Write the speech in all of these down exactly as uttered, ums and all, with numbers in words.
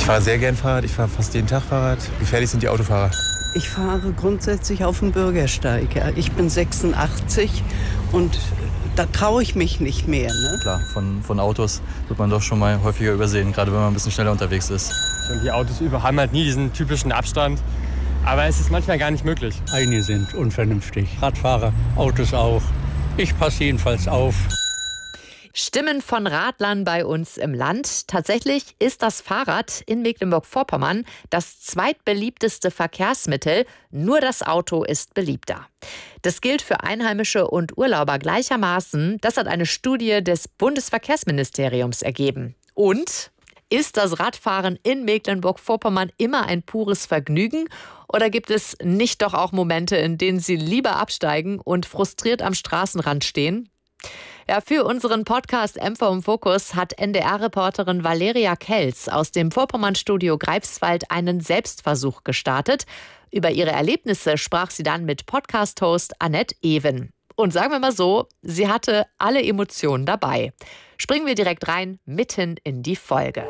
fahre sehr gern Fahrrad, ich fahre fast jeden Tag Fahrrad. Gefährlich sind die Autofahrer. Ich fahre grundsätzlich auf dem Bürgersteig. Ja. Ich bin sechsundachtzig und da traue ich mich nicht mehr. Ne? Klar, von, von Autos wird man doch schon mal häufiger übersehen, gerade wenn man ein bisschen schneller unterwegs ist. Und die Autos über haben halt nie diesen typischen Abstand. Aber es ist manchmal gar nicht möglich. Einige sind unvernünftig. Radfahrer, Autos auch. Ich passe jedenfalls auf. Stimmen von Radlern bei uns im Land. Tatsächlich ist das Fahrrad in Mecklenburg-Vorpommern das zweitbeliebteste Verkehrsmittel. Nur das Auto ist beliebter. Das gilt für Einheimische und Urlauber gleichermaßen. Das hat eine Studie des Bundesverkehrsministeriums ergeben. Und ist das Radfahren in Mecklenburg-Vorpommern immer ein pures Vergnügen? Oder gibt es nicht doch auch Momente, in denen Sie lieber absteigen und frustriert am Straßenrand stehen? Ja, für unseren Podcast M V im Fokus hat N D R-Reporterin Valeria Kelz aus dem Vorpommern-Studio Greifswald einen Selbstversuch gestartet. Über ihre Erlebnisse sprach sie dann mit Podcast-Host Annette Ewen. Und sagen wir mal so, sie hatte alle Emotionen dabei. Springen wir direkt rein, mitten in die Folge.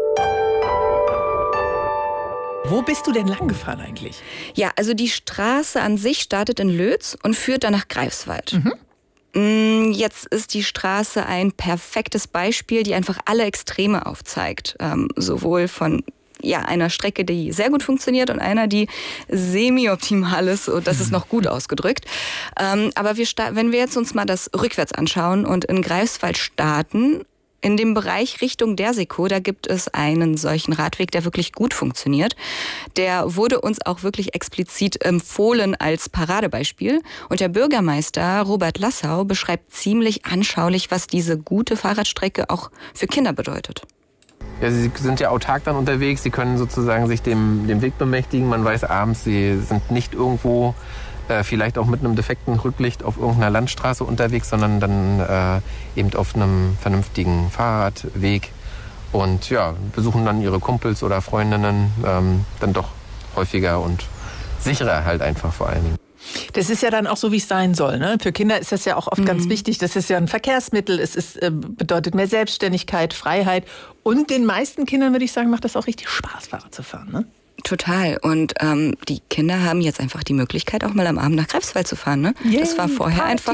Wo bist du denn lang gefahren eigentlich? Ja, also die Straße an sich startet in Lötz und führt dann nach Greifswald. Mhm. Jetzt ist die Straße ein perfektes Beispiel, die einfach alle Extreme aufzeigt. Ähm, sowohl von ja, einer Strecke, die sehr gut funktioniert und einer, die semi-optimal ist. Und das ist noch gut ausgedrückt. Ähm, aber wir sta- wenn wir jetzt uns mal das rückwärts anschauen und in Greifswald starten, in dem Bereich Richtung Dersikow, da gibt es einen solchen Radweg, der wirklich gut funktioniert. Der wurde uns auch wirklich explizit empfohlen als Paradebeispiel. Und der Bürgermeister Robert Lassau beschreibt ziemlich anschaulich, was diese gute Fahrradstrecke auch für Kinder bedeutet. Ja, sie sind ja autark dann unterwegs, sie können sozusagen sich dem, dem Weg bemächtigen. Man weiß abends, sie sind nicht irgendwo äh, vielleicht auch mit einem defekten Rücklicht auf irgendeiner Landstraße unterwegs, sondern dann äh, eben auf einem vernünftigen Fahrradweg. Und ja, besuchen dann ihre Kumpels oder Freundinnen ähm, dann doch häufiger und sicherer halt einfach vor allen Dingen. Das ist ja dann auch so, wie es sein soll. Ne? Für Kinder ist das ja auch oft mhm. ganz wichtig. Das ist ja ein Verkehrsmittel. Es ist, äh, bedeutet mehr Selbstständigkeit, Freiheit. Und den meisten Kindern, würde ich sagen, macht das auch richtig Spaß, Fahrrad zu fahren. Ne? Total. Und ähm, die Kinder haben jetzt einfach die Möglichkeit, auch mal am Abend nach Greifswald zu fahren. Ne? Yay, das war vorher Party. einfach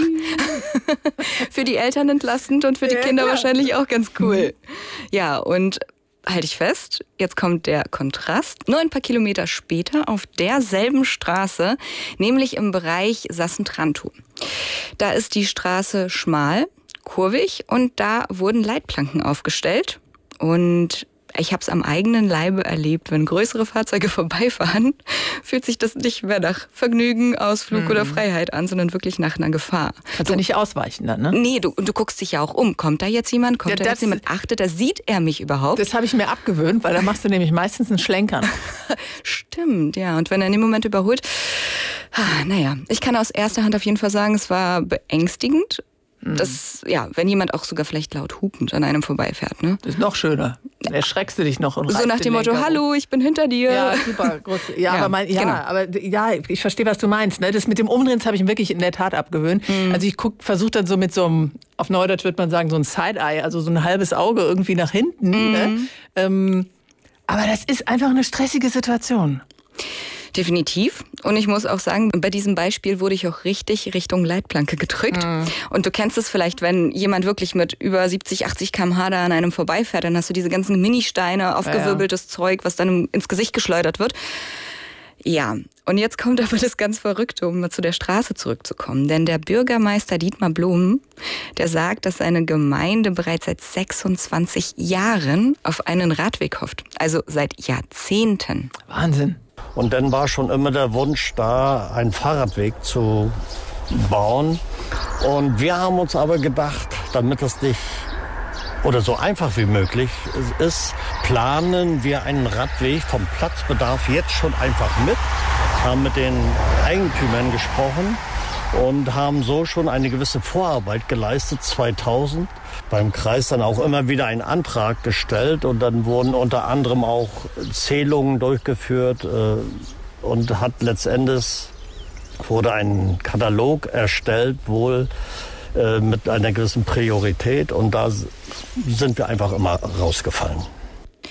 für die Eltern entlastend und für die ja, Kinder klar. wahrscheinlich auch ganz cool. Ja, und halte ich fest, jetzt kommt der Kontrast. Nur ein paar Kilometer später auf derselben Straße, nämlich im Bereich Sassentrantow. Da ist die Straße schmal, kurvig und da wurden Leitplanken aufgestellt. Und ich habe es am eigenen Leibe erlebt, wenn größere Fahrzeuge vorbeifahren, fühlt sich das nicht mehr nach Vergnügen, Ausflug mhm. oder Freiheit an, sondern wirklich nach einer Gefahr. Kannst du ja nicht ausweichen dann, ne? Nee, du, du guckst dich ja auch um. Kommt da jetzt jemand? Kommt ja, da jetzt jemand? Achtet, da sieht er mich überhaupt? Das habe ich mir abgewöhnt, weil da machst du nämlich meistens einen Schlenkern. Stimmt, ja. Und wenn er in dem Moment überholt, ah, naja, ich kann aus erster Hand auf jeden Fall sagen, es war beängstigend. Das, ja, wenn jemand auch sogar vielleicht laut hupend an einem vorbeifährt, ne? Das ist noch schöner. Dann erschreckst du dich noch und so nach dem Motto, hallo, ich bin hinter dir. Ja, super. Groß. Ja, ja, aber, mein, ja, genau. aber ja, ich verstehe, was du meinst. Ne? Das mit dem Umdrehen, das habe ich mir wirklich in der Tat abgewöhnt. Mhm. Also ich versuche dann so mit so einem, auf Neudeutsch würde man sagen, so ein Side-Eye, also so ein halbes Auge irgendwie nach hinten. Mhm. Ne? Ähm, aber das ist einfach eine stressige Situation. Definitiv. Und ich muss auch sagen, bei diesem Beispiel wurde ich auch richtig Richtung Leitplanke gedrückt. Mhm. Und du kennst es vielleicht, wenn jemand wirklich mit über siebzig, achtzig Kilometer pro Stunde da an einem vorbeifährt, dann hast du diese ganzen Ministeine, aufgewirbeltes ja. Zeug, was dann ins Gesicht geschleudert wird. Ja, und jetzt kommt aber das ganz Verrückte, um mal zu der Straße zurückzukommen. Denn der Bürgermeister Dietmar Blum, der sagt, dass seine Gemeinde bereits seit sechsundzwanzig Jahren auf einen Radweg hofft. Also seit Jahrzehnten. Wahnsinn. Und dann war schon immer der Wunsch da, einen Fahrradweg zu bauen. Und wir haben uns aber gedacht, damit es nicht oder so einfach wie möglich ist, planen wir einen Radweg vom Platzbedarf jetzt schon einfach mit, haben mit den Eigentümern gesprochen und haben so schon eine gewisse Vorarbeit geleistet, zweitausend. Beim Kreis dann auch immer wieder einen Antrag gestellt und dann wurden unter anderem auch Zählungen durchgeführt äh, und hat letztendlich wurde ein Katalog erstellt, wohl äh, mit einer gewissen Priorität und da sind wir einfach immer rausgefallen.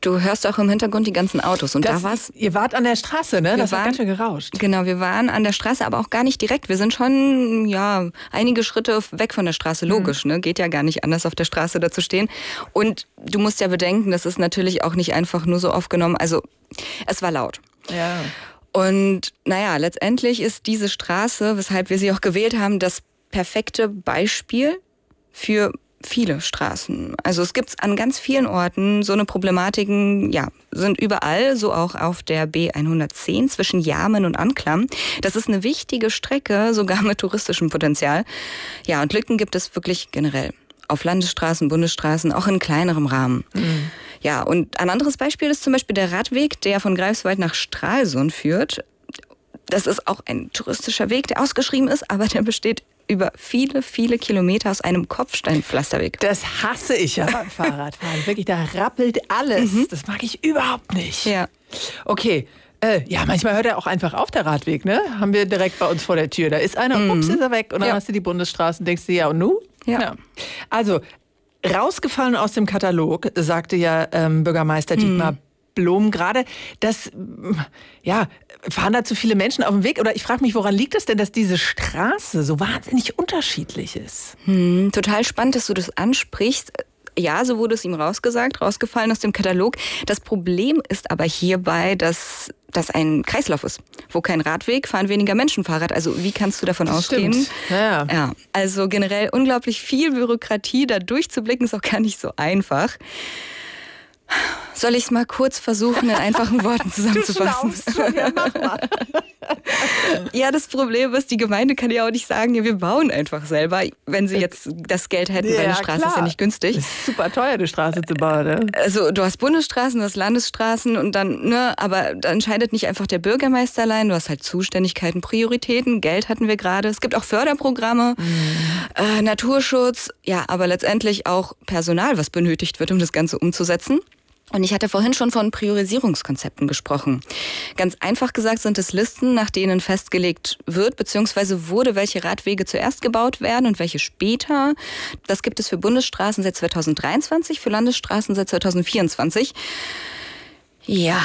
Du hörst auch im Hintergrund die ganzen Autos. Und das, da war's. Ihr wart an der Straße, ne? Das hat ganz schön gerauscht. Genau, wir waren an der Straße, aber auch gar nicht direkt. Wir sind schon, ja, einige Schritte weg von der Straße. Logisch, mhm. ne? Geht ja gar nicht anders, auf der Straße da zu stehen. Und du musst ja bedenken, das ist natürlich auch nicht einfach nur so aufgenommen. Also, es war laut. Ja. Und naja, letztendlich ist diese Straße, weshalb wir sie auch gewählt haben, das perfekte Beispiel für viele Straßen. Also es gibt an ganz vielen Orten so eine Problematiken, ja, sind überall, so auch auf der B hundertzehn zwischen Jarmen und Anklam. Das ist eine wichtige Strecke, sogar mit touristischem Potenzial. Ja, und Lücken gibt es wirklich generell. Auf Landesstraßen, Bundesstraßen, auch in kleinerem Rahmen. Mhm. Ja, und ein anderes Beispiel ist zum Beispiel der Radweg, der von Greifswald nach Stralsund führt. Das ist auch ein touristischer Weg, der ausgeschrieben ist, aber der besteht über viele, viele Kilometer aus einem Kopfsteinpflasterweg. Das hasse ich ja beim Fahrradfahren. Wirklich, da rappelt alles. Mhm. Das mag ich überhaupt nicht. Ja. Okay. Äh, ja, manchmal hört er auch einfach auf, der Radweg, ne? Haben wir direkt bei uns vor der Tür. Da ist einer und ups, ist er weg. Und dann ja. hast du die Bundesstraße und denkst dir, ja und nu? Ja. ja. Also, rausgefallen aus dem Katalog, sagte ja ähm, Bürgermeister Dietmar mhm. Blom gerade, dass, ja, fahren da zu viele Menschen auf dem Weg? Oder ich frage mich, woran liegt es denn, dass diese Straße so wahnsinnig unterschiedlich ist? Hm, total spannend, dass du das ansprichst. Ja, so wurde es ihm rausgesagt, rausgefallen aus dem Katalog. Das Problem ist aber hierbei, dass das ein Kreislauf ist. Wo kein Radweg, fahren weniger Menschen Fahrrad. Also wie kannst du davon das ausgehen? Stimmt. Ja. Ja, also generell unglaublich viel Bürokratie, da durchzublicken, ist auch gar nicht so einfach. Soll ich es mal kurz versuchen, in einfachen Worten zusammenzufassen? Du schon, ja, mach mal. Ja, das Problem ist, die Gemeinde kann ja auch nicht sagen, ja, wir bauen einfach selber, wenn sie jetzt das Geld hätten, ja, weil die Straße klar. ist ja nicht günstig. Das ist super teuer, die Straße zu bauen. Ne? Also du hast Bundesstraßen, du hast Landesstraßen und dann, ne, aber da entscheidet nicht einfach der Bürgermeister allein, du hast halt Zuständigkeiten, Prioritäten, Geld hatten wir gerade, es gibt auch Förderprogramme, mhm. äh, Naturschutz, ja, aber letztendlich auch Personal, was benötigt wird, um das Ganze umzusetzen. Und ich hatte vorhin schon von Priorisierungskonzepten gesprochen. Ganz einfach gesagt sind es Listen, nach denen festgelegt wird, beziehungsweise wurde, welche Radwege zuerst gebaut werden und welche später. Das gibt es für Bundesstraßen seit zweitausenddreiundzwanzig, für Landesstraßen seit zweitausendvierundzwanzig. Ja,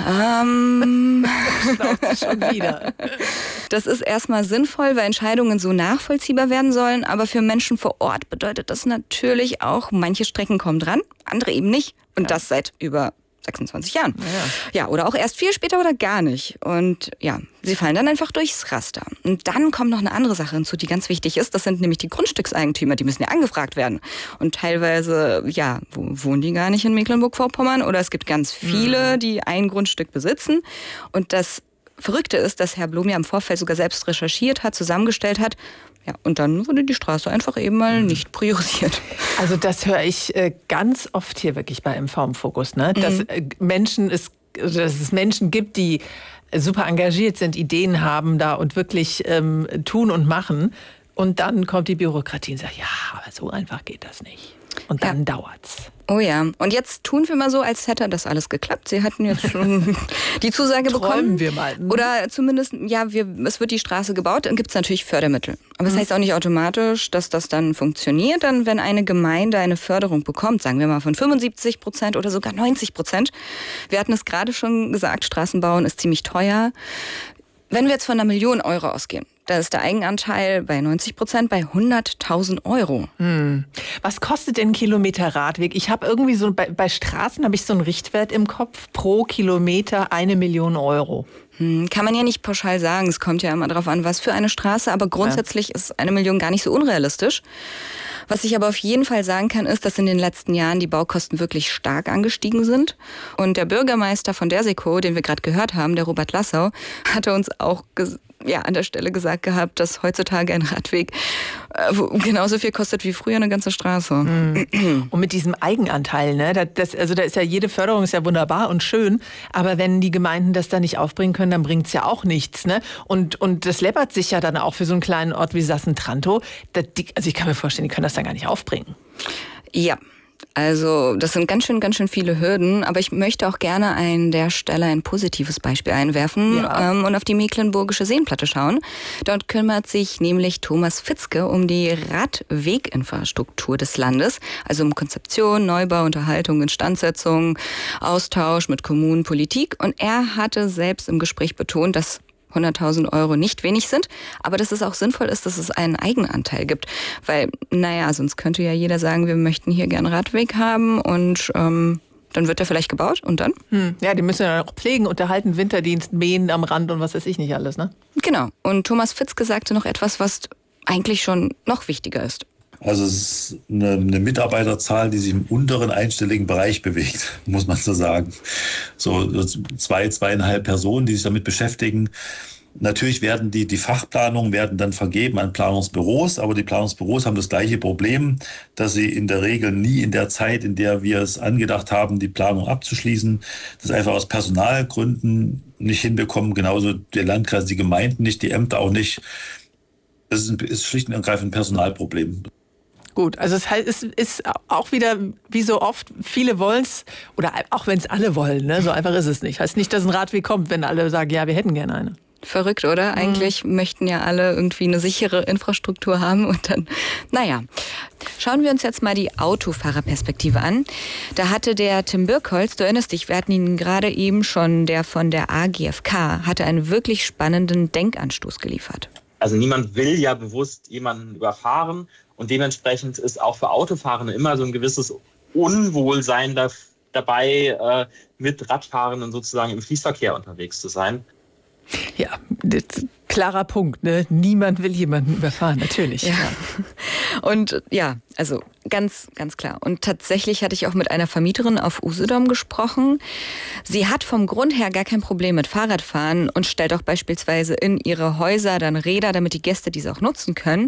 ähm... schon wieder. Das ist erstmal sinnvoll, weil Entscheidungen so nachvollziehbar werden sollen. Aber für Menschen vor Ort bedeutet das natürlich auch, manche Strecken kommen dran, andere eben nicht. Und ja. das seit über sechsundzwanzig Jahren. Ja. ja, oder auch erst viel später oder gar nicht. Und ja, sie fallen dann einfach durchs Raster. Und dann kommt noch eine andere Sache hinzu, die ganz wichtig ist. Das sind nämlich die Grundstückseigentümer, die müssen ja angefragt werden. Und teilweise, ja, wo, wohnen die gar nicht in Mecklenburg-Vorpommern. Oder es gibt ganz viele, die ein Grundstück besitzen. Und das Verrückte ist, dass Herr Blom ja im Vorfeld sogar selbst recherchiert hat, zusammengestellt hat. Ja, und dann wurde die Straße einfach eben mal nicht priorisiert. Also das höre ich äh, ganz oft hier wirklich bei M V im Fokus, ne? Dass äh, Menschen es, dass es Menschen gibt, die super engagiert sind, Ideen haben da und wirklich ähm, tun und machen. Und dann kommt die Bürokratie und sagt, ja, aber so einfach geht das nicht. Und dann ja. dauert's. Oh ja, und jetzt tun wir mal so, als hätte das alles geklappt. Sie hatten jetzt schon die Zusage Träumen bekommen. wir mal. Oder zumindest, ja, wir, es wird die Straße gebaut, dann gibt es natürlich Fördermittel. Aber das heißt auch nicht automatisch, dass das dann funktioniert. Dann, wenn eine Gemeinde eine Förderung bekommt, sagen wir mal von fünfundsiebzig Prozent oder sogar neunzig Prozent. Wir hatten es gerade schon gesagt, Straßenbauen ist ziemlich teuer. Wenn wir jetzt von einer Million Euro ausgehen, da ist der Eigenanteil bei neunzig Prozent bei hunderttausend Euro. Hm. Was kostet denn ein Kilometer Radweg? Ich habe irgendwie so, bei, bei Straßen habe ich so einen Richtwert im Kopf, pro Kilometer eine Million Euro. Hm, kann man ja nicht pauschal sagen, es kommt ja immer darauf an, was für eine Straße, aber grundsätzlich ja. ist eine Million gar nicht so unrealistisch. Was ich aber auf jeden Fall sagen kann, ist, dass in den letzten Jahren die Baukosten wirklich stark angestiegen sind. Und der Bürgermeister von Dersikow, den wir gerade gehört haben, der Robert Lassau, hatte uns auch ges- ja, an der Stelle gesagt gehabt, dass heutzutage ein Radweg äh, genauso viel kostet wie früher eine ganze Straße. Mhm. Und mit diesem Eigenanteil, ne? Das, also da ist ja jede Förderung ist ja wunderbar und schön, aber wenn die Gemeinden das dann nicht aufbringen können, dann bringt es ja auch nichts. Ne? Und, und das läppert sich ja dann auch für so einen kleinen Ort wie Sassentrantow. Also ich kann mir vorstellen, die können das dann gar nicht aufbringen. Ja. Also das sind ganz schön, ganz schön viele Hürden, aber ich möchte auch gerne an der Stelle ein positives Beispiel einwerfen ja. ähm, und auf die Mecklenburgische Seenplatte schauen. Dort kümmert sich nämlich Thomas Fitzke um die Radweginfrastruktur des Landes, also um Konzeption, Neubau, Unterhaltung, Instandsetzung, Austausch mit Kommunen, Politik. Und er hatte selbst im Gespräch betont, dass hunderttausend Euro nicht wenig sind, aber dass es auch sinnvoll ist, dass es einen Eigenanteil gibt. Weil, naja, sonst könnte ja jeder sagen, wir möchten hier gern Radweg haben und ähm, dann wird der vielleicht gebaut und dann? Hm. Ja, die müssen ja auch pflegen, unterhalten, Winterdienst, mähen am Rand und was weiß ich nicht alles, ne? Genau. Und Thomas Fitzke sagte noch etwas, was eigentlich schon noch wichtiger ist. Also es ist eine, eine Mitarbeiterzahl, die sich im unteren einstelligen Bereich bewegt, muss man so sagen. So zwei, zweieinhalb Personen, die sich damit beschäftigen. Natürlich werden die, die Fachplanungen werden dann vergeben an Planungsbüros, aber die Planungsbüros haben das gleiche Problem, dass sie in der Regel nie in der Zeit, in der wir es angedacht haben, die Planung abzuschließen, das einfach aus Personalgründen nicht hinbekommen. Genauso der Landkreis, die Gemeinden nicht, die Ämter auch nicht. Das ist, ein, ist schlicht und ergreifend ein Personalproblem. Gut, also es ist, ist auch wieder, wie so oft, viele wollen es, oder auch wenn es alle wollen, ne? So einfach ist es nicht. Heißt nicht, dass ein Radweg kommt, wenn alle sagen, ja, wir hätten gerne eine. Verrückt, oder? Mhm. Eigentlich möchten ja alle irgendwie eine sichere Infrastruktur haben und dann, naja. Schauen wir uns jetzt mal die Autofahrerperspektive an. Da hatte der Tim Birkholz, du erinnerst dich, wir hatten ihn gerade eben schon, der von der A G F K, hatte einen wirklich spannenden Denkanstoß geliefert. Also niemand will ja bewusst jemanden überfahren und dementsprechend ist auch für Autofahrende immer so ein gewisses Unwohlsein da, dabei, äh, mit Radfahrenden sozusagen im Fließverkehr unterwegs zu sein. Ja, klarer Punkt, ne? Niemand will jemanden überfahren, natürlich. Ja. Und ja, also ganz, ganz klar. Und tatsächlich hatte ich auch mit einer Vermieterin auf Usedom gesprochen. Sie hat vom Grund her gar kein Problem mit Fahrradfahren und stellt auch beispielsweise in ihre Häuser dann Räder, damit die Gäste diese auch nutzen können.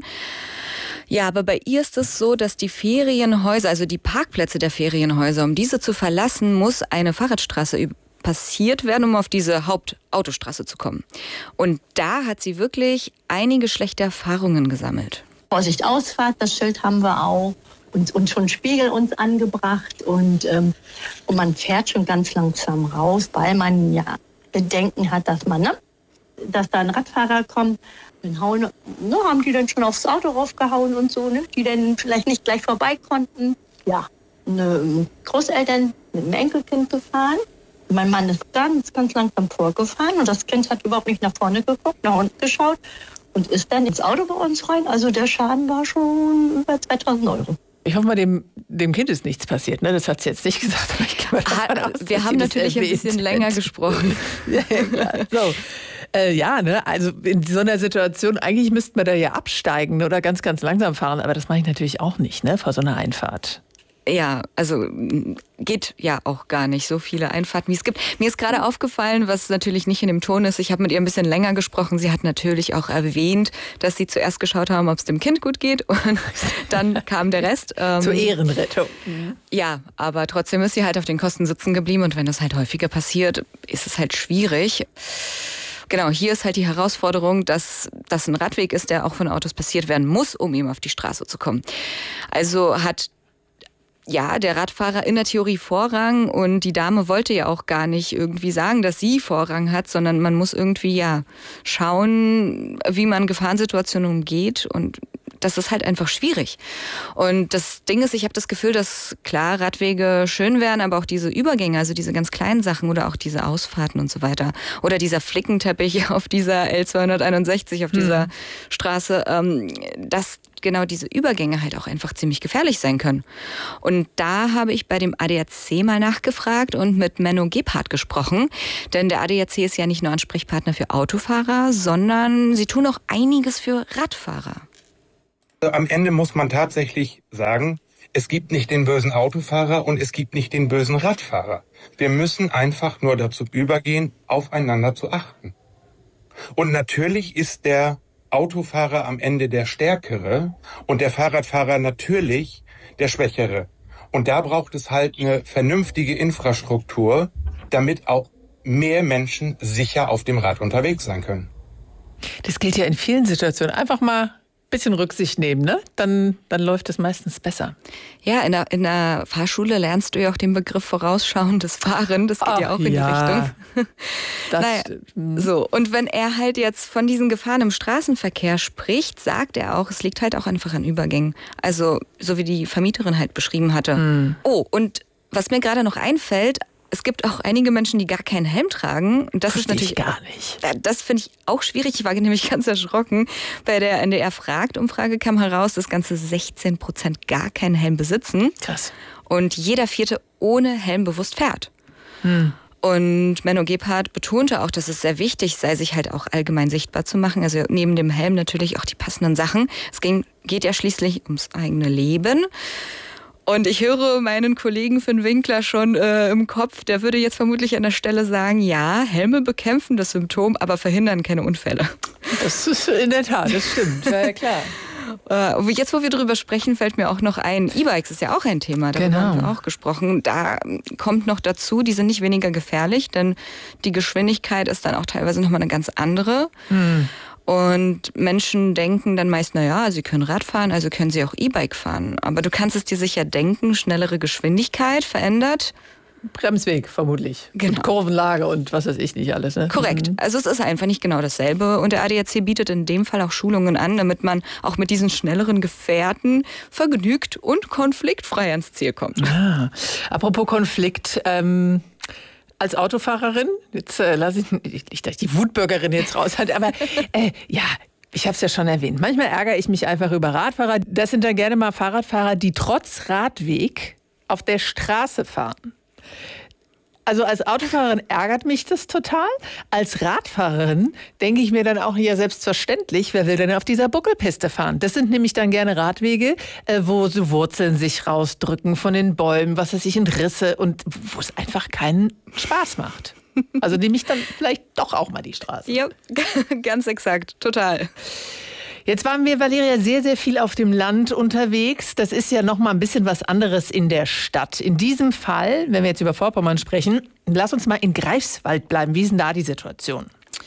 Ja, aber bei ihr ist es so, dass die Ferienhäuser, also die Parkplätze der Ferienhäuser, um diese zu verlassen, muss eine Fahrradstraße über passiert werden, um auf diese Hauptautostraße zu kommen. Und da hat sie wirklich einige schlechte Erfahrungen gesammelt. Vorsicht, Ausfahrt, das Schild haben wir auch. Und, und schon Spiegel uns angebracht. Und, ähm, und man fährt schon ganz langsam raus, weil man ja Bedenken hat, dass man, ne, dass da ein Radfahrer kommt. Dann hauen, ne, haben die dann schon aufs Auto raufgehauen und so, ne, die dann vielleicht nicht gleich vorbei konnten. Ja, eine Großeltern mit dem Enkelkind gefahren. Mein Mann ist ganz, ganz langsam vorgefahren und das Kind hat überhaupt nicht nach vorne geguckt, nach unten geschaut und ist dann ins Auto bei uns rein. Also der Schaden war schon über zweitausend Euro. Ich hoffe mal, dem, dem Kind ist nichts passiert. Ne? Das hat sie jetzt nicht gesagt. Aber ich glaube, ha, aus, wir haben natürlich ein bisschen länger gesprochen. Ja, ja, klar. So. Äh, ja, ne? Also in so einer Situation, eigentlich müsste man da ja absteigen oder ganz, ganz langsam fahren. Aber das mache ich natürlich auch nicht, ne? Vor so einer Einfahrt. Ja, also geht ja auch gar nicht so viele Einfahrten, wie es gibt. Mir ist gerade aufgefallen, was natürlich nicht in dem Ton ist. Ich habe mit ihr ein bisschen länger gesprochen. Sie hat natürlich auch erwähnt, dass sie zuerst geschaut haben, ob es dem Kind gut geht. Und dann kam der Rest. Ähm, Zur Ehrenrettung. Ja, aber trotzdem ist sie halt auf den Kosten sitzen geblieben. Und wenn das halt häufiger passiert, ist es halt schwierig. Genau, hier ist halt die Herausforderung, dass das ein Radweg ist, der auch von Autos passiert werden muss, um eben auf die Straße zu kommen. Also hat ja, der Radfahrer in der Theorie Vorrang und die Dame wollte ja auch gar nicht irgendwie sagen, dass sie Vorrang hat, sondern man muss irgendwie ja schauen, wie man Gefahrensituationen umgeht und das ist halt einfach schwierig. Und das Ding ist, ich habe das Gefühl, dass klar Radwege schön wären, aber auch diese Übergänge, also diese ganz kleinen Sachen oder auch diese Ausfahrten und so weiter oder dieser Flickenteppich auf dieser L zweihunderteinundsechzig, auf dieser mhm. Straße, ähm, dass genau diese Übergänge halt auch einfach ziemlich gefährlich sein können. Und da habe ich bei dem A D A C mal nachgefragt und mit Menno Gebhardt gesprochen, denn der A D A C ist ja nicht nur Ansprechpartner für Autofahrer, sondern sie tun auch einiges für Radfahrer. Am Ende muss man tatsächlich sagen, es gibt nicht den bösen Autofahrer und es gibt nicht den bösen Radfahrer. Wir müssen einfach nur dazu übergehen, aufeinander zu achten. Und natürlich ist der Autofahrer am Ende der Stärkere und der Fahrradfahrer natürlich der Schwächere. Und da braucht es halt eine vernünftige Infrastruktur, damit auch mehr Menschen sicher auf dem Rad unterwegs sein können. Das gilt ja in vielen Situationen. Einfach mal bisschen Rücksicht nehmen, ne? Dann, dann läuft es meistens besser. Ja, in der, in der Fahrschule lernst du ja auch den Begriff vorausschauendes Fahren. Das geht Ach, ja auch in ja. die Richtung. Das naja, so. Und wenn er halt jetzt von diesen Gefahren im Straßenverkehr spricht, sagt er auch, es liegt halt auch einfach an Übergängen. Also, so wie die Vermieterin halt beschrieben hatte. Mhm. Oh, und was mir gerade noch einfällt, es gibt auch einige Menschen, die gar keinen Helm tragen. Und das Verstehe ist natürlich ich gar nicht. Das finde ich auch schwierig. Ich war nämlich ganz erschrocken. Bei der N D R Fragt-Umfrage kam heraus, dass ganze sechzehn Prozent gar keinen Helm besitzen. Krass. Und jeder Vierte ohne Helm bewusst fährt. Hm. Und Menno Gebhardt betonte auch, dass es sehr wichtig sei, sich halt auch allgemein sichtbar zu machen. Also neben dem Helm natürlich auch die passenden Sachen. Es ging, geht ja schließlich ums eigene Leben. Und ich höre meinen Kollegen Finn Winkler schon äh, im Kopf, der würde jetzt vermutlich an der Stelle sagen, ja, Helme bekämpfen das Symptom, aber verhindern keine Unfälle. Das ist in der Tat, das stimmt, ja klar. Äh, jetzt, wo wir drüber sprechen, fällt mir auch noch ein, E-Bikes ist ja auch ein Thema, darüber genau. haben wir auch gesprochen. Da kommt noch dazu, die sind nicht weniger gefährlich, denn die Geschwindigkeit ist dann auch teilweise nochmal eine ganz andere. Hm. Und Menschen denken dann meist, naja, sie können Rad fahren, also können sie auch E-Bike fahren. Aber du kannst es dir sicher denken, schnellere Geschwindigkeit verändert. Bremsweg vermutlich. Genau. Und Kurvenlage und was weiß ich nicht alles. Ne? Korrekt. Also es ist einfach nicht genau dasselbe. Und der A D A C bietet in dem Fall auch Schulungen an, damit man auch mit diesen schnelleren Gefährten vergnügt und konfliktfrei ans Ziel kommt. Ah, apropos Konflikt, ähm... als Autofahrerin, jetzt äh, lasse ich nicht, nicht, dass ich die Wutbürgerin jetzt raus hat, aber äh, ja, ich habe es ja schon erwähnt. Manchmal ärgere ich mich einfach über Radfahrer. Das sind dann gerne mal Fahrradfahrer, die trotz Radweg auf der Straße fahren. Also als Autofahrerin ärgert mich das total. Als Radfahrerin denke ich mir dann auch, ja selbstverständlich, wer will denn auf dieser Buckelpiste fahren? Das sind nämlich dann gerne Radwege, wo so Wurzeln sich rausdrücken von den Bäumen, was weiß ich, in Risse und wo es einfach keinen Spaß macht. Also nehme ich dann vielleicht doch auch mal die Straße. Ja, ganz exakt, total. Jetzt waren wir, Valeria, sehr, sehr viel auf dem Land unterwegs. Das ist ja noch mal ein bisschen was anderes in der Stadt. In diesem Fall, wenn wir jetzt über Vorpommern sprechen, lass uns mal in Greifswald bleiben. Wie ist denn da die Situation?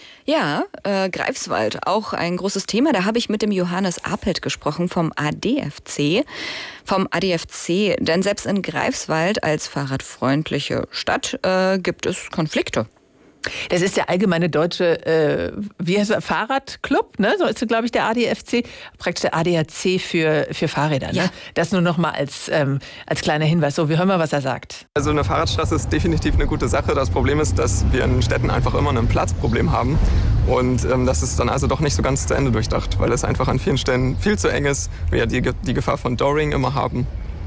Ja, äh, Greifswald, auch ein großes Thema. Da habe ich mit dem Johannes Apelt gesprochen vom A D F C. Vom A D F C, denn selbst in Greifswald als fahrradfreundliche Stadt äh, gibt es Konflikte. Das ist der allgemeine deutsche, äh, wie heißt er, Fahrradclub, ne? So ist, glaube ich, der A D F C, praktisch der A D A C für, für Fahrräder. Ne? Ja. Das nur noch mal als, ähm, als kleiner Hinweis. So, wir hören mal, was er sagt. Also eine Fahrradstraße ist definitiv eine gute Sache. Das Problem ist, dass wir in Städten einfach immer ein Platzproblem haben. Und ähm, das ist dann also doch nicht so ganz zu Ende durchdacht, weil es einfach an vielen Stellen viel zu eng ist. Wir ja die, die Gefahr von Dooring immer haben.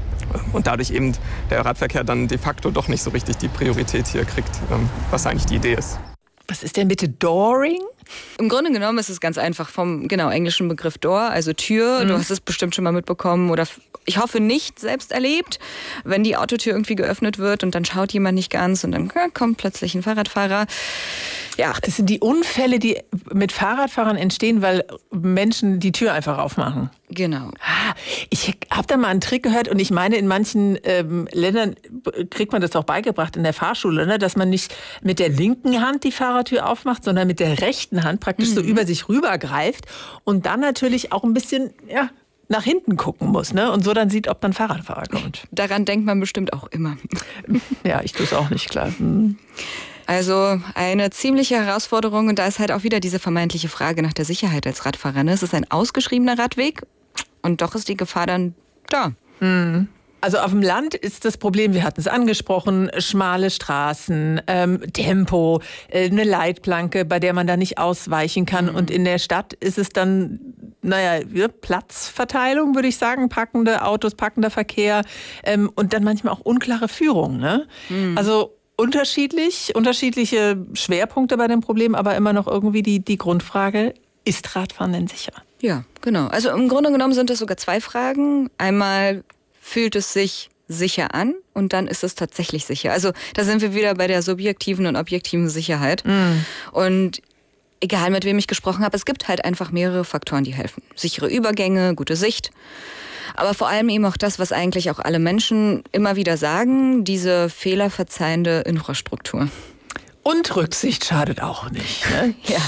Und dadurch eben der Radverkehr dann de facto doch nicht so richtig die Priorität hier kriegt, was eigentlich die Idee ist. Was ist denn bitte Dooring? Im Grunde genommen ist es ganz einfach vom genau englischen Begriff Door, also Tür. Mhm. Du hast es bestimmt schon mal mitbekommen oder ich hoffe nicht selbst erlebt, wenn die Autotür irgendwie geöffnet wird und dann schaut jemand nicht ganz und dann ja, kommt plötzlich ein Fahrradfahrer. Ja, Ach, das sind die Unfälle, die mit Fahrradfahrern entstehen, weil Menschen die Tür einfach aufmachen. Genau. Ich habe da mal einen Trick gehört und ich meine, in manchen ähm, Ländern kriegt man das auch beigebracht in der Fahrschule, ne, dass man nicht mit der linken Hand die Fahrertür aufmacht, sondern mit der rechten Hand praktisch mhm. so über sich rübergreift und dann natürlich auch ein bisschen, ja, nach hinten gucken muss, ne? Und so dann sieht, ob dann Fahrradfahrer kommt. Daran denkt man bestimmt auch immer. Ja, ich tue es auch nicht, klar. Hm. Also eine ziemliche Herausforderung und da ist halt auch wieder diese vermeintliche Frage nach der Sicherheit als Radfahrer. Ne? Es ist ein ausgeschriebener Radweg und doch ist die Gefahr dann da. Mhm. Also auf dem Land ist das Problem, wir hatten es angesprochen, schmale Straßen, ähm, Tempo, äh, eine Leitplanke, bei der man da nicht ausweichen kann. Mhm. Und in der Stadt ist es dann, naja, Platzverteilung, würde ich sagen, packende Autos, packender Verkehr ähm, und dann manchmal auch unklare Führung. Ne? Mhm. Also unterschiedlich, unterschiedliche Schwerpunkte bei dem Problem, aber immer noch irgendwie die, die Grundfrage, ist Radfahren denn sicher? Ja, genau. Also im Grunde genommen sind das sogar zwei Fragen. Einmal, fühlt es sich sicher an und dann ist es tatsächlich sicher. Also da sind wir wieder bei der subjektiven und objektiven Sicherheit. Mm. Und egal mit wem ich gesprochen habe, es gibt halt einfach mehrere Faktoren, die helfen. Sichere Übergänge, gute Sicht. Aber vor allem eben auch das, was eigentlich auch alle Menschen immer wieder sagen, diese fehlerverzeihende Infrastruktur. Und Rücksicht schadet auch nicht. Ne? Ja.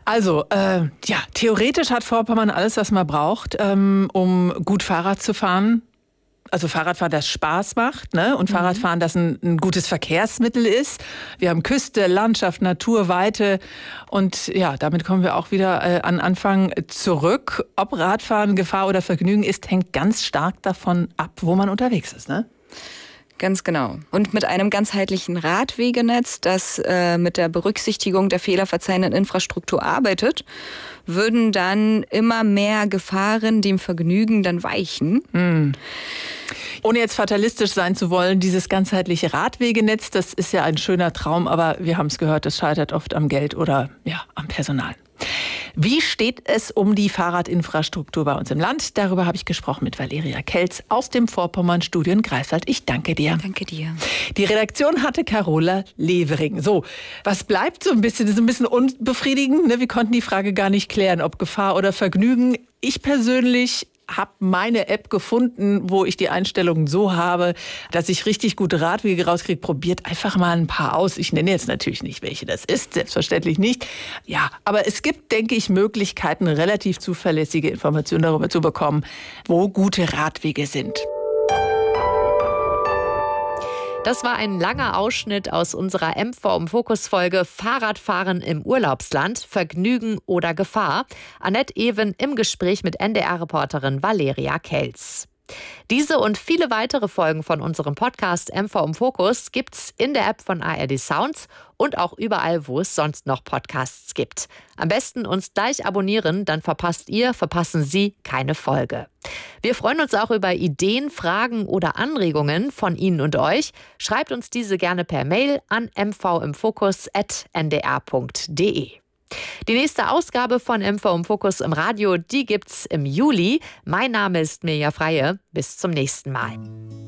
Also, äh, ja, theoretisch hat Vorpommern alles, was man braucht, ähm, um gut Fahrrad zu fahren. Also Fahrradfahren, das Spaß macht, ne? Und mhm. Fahrradfahren, das ein, ein gutes Verkehrsmittel ist. Wir haben Küste, Landschaft, Natur, Weite. Und ja, damit kommen wir auch wieder äh, an Anfang zurück. Ob Radfahren Gefahr oder Vergnügen ist, hängt ganz stark davon ab, wo man unterwegs ist, ne? Ganz genau. Und mit einem ganzheitlichen Radwegenetz, das äh, mit der Berücksichtigung der fehlerverzeihenden Infrastruktur arbeitet, würden dann immer mehr Gefahren dem Vergnügen dann weichen. Mhm. Ohne jetzt fatalistisch sein zu wollen, dieses ganzheitliche Radwegenetz, das ist ja ein schöner Traum, aber wir haben es gehört, das scheitert oft am Geld oder ja, am Personal. Wie steht es um die Fahrradinfrastruktur bei uns im Land? Darüber habe ich gesprochen mit Valeria Kelz aus dem Vorpommern-Studio in Greifswald. Ich danke dir. Danke dir. Die Redaktion hatte Carola Levering. So, was bleibt so ein bisschen? Das ist ein bisschen unbefriedigend. Ne? Wir konnten die Frage gar nicht klären, ob Gefahr oder Vergnügen. Ich persönlich habe meine App gefunden, wo ich die Einstellungen so habe, dass ich richtig gute Radwege rauskriege. Probiert einfach mal ein paar aus. Ich nenne jetzt natürlich nicht, welche das ist, selbstverständlich nicht. Ja, aber es gibt, denke ich, Möglichkeiten, relativ zuverlässige Informationen darüber zu bekommen, wo gute Radwege sind. Das war ein langer Ausschnitt aus unserer M V im Fokus-Folge Fahrradfahren im Urlaubsland, Vergnügen oder Gefahr. Annette Ewen im Gespräch mit N D R-Reporterin Valeria Kelz. Diese und viele weitere Folgen von unserem Podcast M V im Fokus gibt's in der App von A R D Sounds und auch überall, wo es sonst noch Podcasts gibt. Am besten uns gleich abonnieren, dann verpasst ihr, verpassen Sie keine Folge. Wir freuen uns auch über Ideen, Fragen oder Anregungen von Ihnen und euch. Schreibt uns diese gerne per Mail an m v im fokus at n d r punkt d e. Die nächste Ausgabe von M V im Fokus im Radio, die gibt's im Juli. Mein Name ist Mirja Freie. Bis zum nächsten Mal.